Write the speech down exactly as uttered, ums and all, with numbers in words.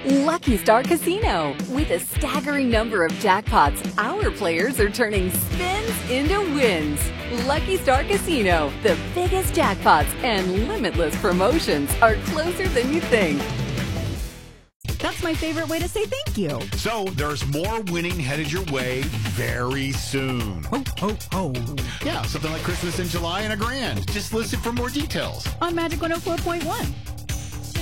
Lucky Star Casino. With a staggering number of jackpots, our players are turning spins into wins. Lucky Star Casino, the biggest jackpots and limitless promotions are closer than you think. That's my favorite way to say thank you. So there's more winning headed your way very soon. Ho, ho, ho. Yeah, something like Christmas in July and a grand. Just listen for more details. On Magic one oh four point one.